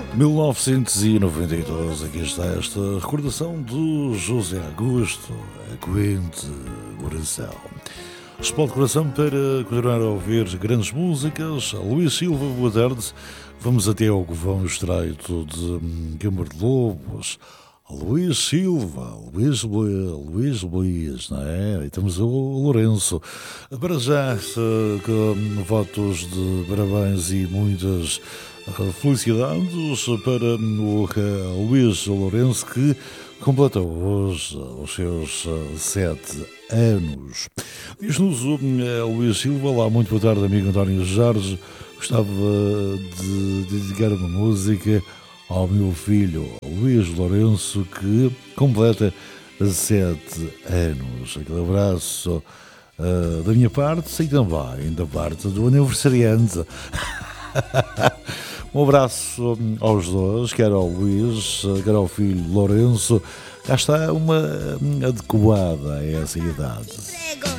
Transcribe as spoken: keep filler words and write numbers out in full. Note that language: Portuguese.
mil novecentos e noventa e dois, aqui está esta recordação do José Augusto, a Coente Coração. Explode coração para continuar a ouvir grandes músicas. Luís Silva, boa tarde. Vamos até ao Govão Estreito de Câmara de Lobos. Luís Silva, Luís Luís Luís, não é? E temos o Lourenço. Para já, com votos de parabéns e muitas felicidades para o Luís Lourenço, que completa hoje os seus sete anos. Diz-nos o Luís Silva, lá muito boa tarde, amigo António Jorge. Gostava de dedicar uma música ao meu filho Luís Lourenço, que completa sete anos. Aquele abraço uh, da minha parte e também da parte do aniversariante. Um abraço aos dois, quer ao Luís, quer ao filho Lourenço. Cá está uma adequada a essa idade.